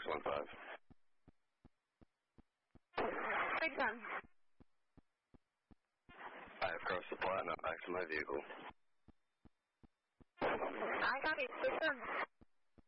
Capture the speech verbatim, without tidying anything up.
one five. Big gun. I have crossed the Platinum back to my vehicle. I got it. Big gun.